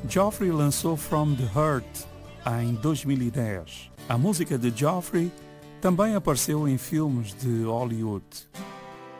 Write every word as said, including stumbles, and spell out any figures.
Joffrey lançou From the Heart em dois mil e dez. A música de Joffrey também apareceu em filmes de Hollywood.